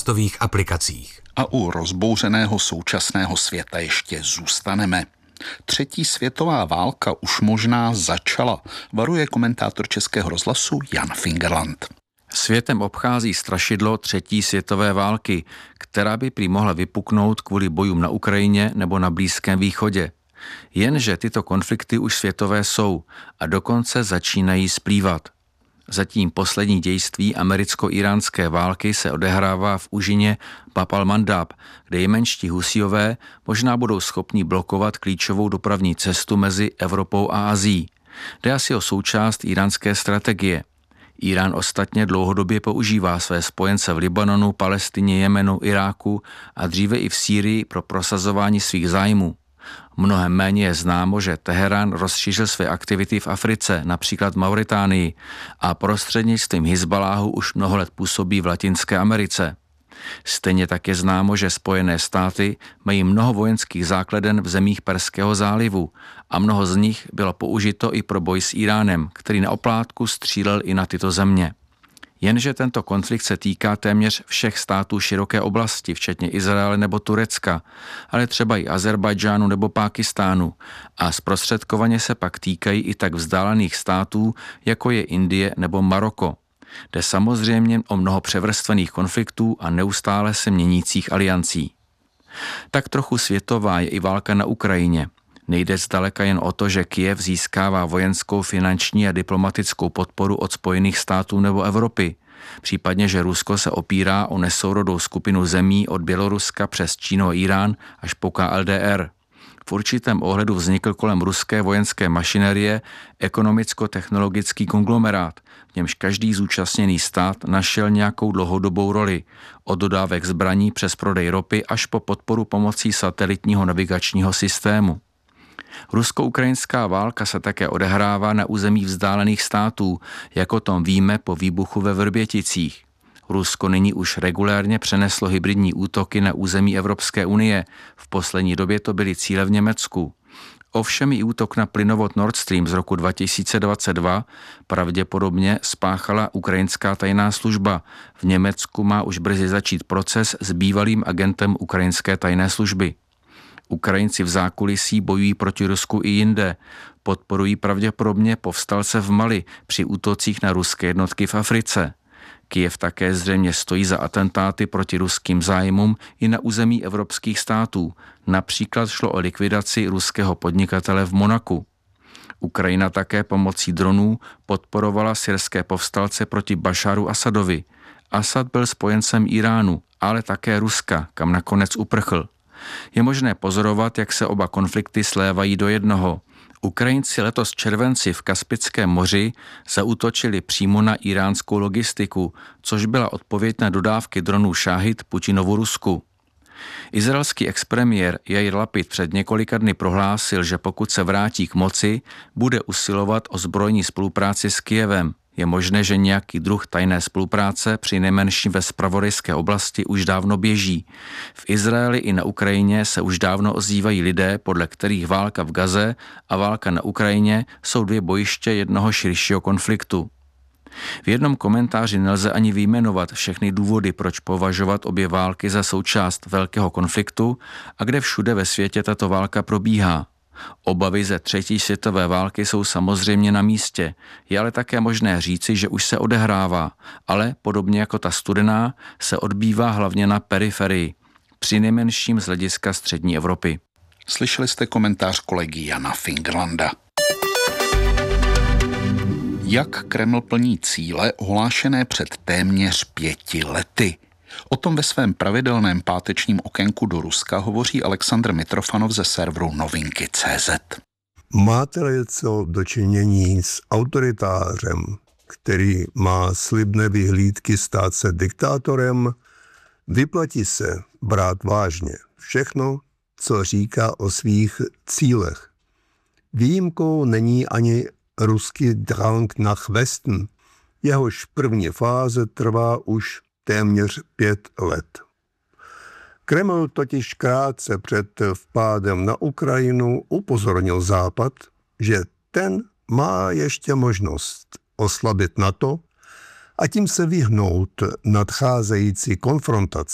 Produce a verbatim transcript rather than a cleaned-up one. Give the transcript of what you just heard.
podcastových aplikacích. A u rozbouřeného současného světa ještě zůstaneme. Třetí světová válka už možná začala, varuje komentátor Českého rozhlasu Jan Fingerland. Světem obchází strašidlo třetí světové války, která by prý mohla vypuknout kvůli bojům na Ukrajině nebo na Blízkém východě. Jenže tyto konflikty už světové jsou a dokonce začínají splývat. Zatím poslední dějství americko-iránské války se odehrává v úžině Bab al-Mandab, kde jemenští Husíové možná budou schopni blokovat klíčovou dopravní cestu mezi Evropou a Asií. Jde asi o součást iránské strategie. Irán ostatně dlouhodobě používá své spojence v Libanonu, Palestině, Jemenu, Iráku a dříve i v Sýrii pro prosazování svých zájmů. Mnohem méně je známo, že Teherán rozšířil své aktivity v Africe, například v Mauritánii, a prostřednictvím Hizbaláhu už mnoho let působí v Latinské Americe. Stejně tak je známo, že Spojené státy mají mnoho vojenských základen v zemích Perského zálivu a mnoho z nich bylo použito i pro boj s Iránem, který na oplátku střílel i na tyto země. Jenže tento konflikt se týká téměř všech států široké oblasti, včetně Izraele nebo Turecka, ale třeba i Azerbajdžánu nebo Pákistánu a zprostředkovaně se pak týkají i tak vzdálených států, jako je Indie nebo Maroko. Jde samozřejmě o mnoho převrstvených konfliktů a neustále se měnících aliancí. Tak trochu světová je i válka na Ukrajině. Nejde zdaleka jen o to, že Kyjev získává vojenskou, finanční a diplomatickou podporu od Spojených států nebo Evropy, případně že Rusko se opírá o nesourodou skupinu zemí od Běloruska přes Čínu a Irán až po K L D R. V určitém ohledu vznikl kolem ruské vojenské mašinerie ekonomicko-technologický konglomerát, v němž každý zúčastněný stát našel nějakou dlouhodobou roli, od dodávek zbraní přes prodej ropy až po podporu pomocí satelitního navigačního systému. Rusko-ukrajinská válka se také odehrává na území vzdálených států, jako tom víme po výbuchu ve Vrběticích. Rusko nyní už regulérně přeneslo hybridní útoky na území Evropské unie, v poslední době to byly cíle v Německu. Ovšem i útok na plynovod Nord Stream z roku dva tisíce dvacet dva pravděpodobně spáchala ukrajinská tajná služba. V Německu má už brzy začít proces s bývalým agentem ukrajinské tajné služby. Ukrajinci v zákulisí bojují proti Rusku i jinde. Podporují pravděpodobně povstalce v Mali při útocích na ruské jednotky v Africe. Kyjev také zřejmě stojí za atentáty proti ruským zájmům i na území evropských států. Například šlo o likvidaci ruského podnikatele v Monaku. Ukrajina také pomocí dronů podporovala syrské povstalce proti Bašaru Asadovi. Asad byl spojencem Iránu, ale také Ruska, kam nakonec uprchl. Je možné pozorovat, jak se oba konflikty slévají do jednoho. Ukrajinci letos v červenci v Kaspickém moři zaútočili přímo na iránskou logistiku, což byla odpověď na dodávky dronů Šáhid Putinovu Rusku. Izraelský expremiér Jair Lapid před několika dny prohlásil, že pokud se vrátí k moci, bude usilovat o zbrojní spolupráci s Kyjevem. Je možné, že nějaký druh tajné spolupráce při nejmenším ve zpravodajské oblasti už dávno běží. V Izraeli i na Ukrajině se už dávno ozývají lidé, podle kterých válka v Gaze a válka na Ukrajině jsou dvě bojiště jednoho širšího konfliktu. V jednom komentáři nelze ani vyjmenovat všechny důvody, proč považovat obě války za součást velkého konfliktu a kde všude ve světě tato válka probíhá. Obavy ze třetí světové války jsou samozřejmě na místě, je ale také možné říci, že už se odehrává, ale podobně jako ta studená se odbývá hlavně na periferii, přinejmenším z hlediska střední Evropy. Slyšeli jste komentář kolegy Jana Fingerlanda. Jak Kreml plní cíle ohlášené před téměř pěti lety? O tom ve svém pravidelném pátečním okénku do Ruska hovoří Aleksandr Mitrofanov ze serveru novinky tečka cé zet. Máte-li co dočinění s autoritářem, který má slibné vyhlídky stát se diktátorem, vyplatí se brát vážně všechno, co říká o svých cílech. Výjimkou není ani ruský drang nach Westen, jehož první fáze trvá už téměř pět let. Kreml totiž krátce před vpádem na Ukrajinu upozornil Západ, že ten má ještě možnost oslabit NATO a tím se vyhnout nadcházející konfrontaci.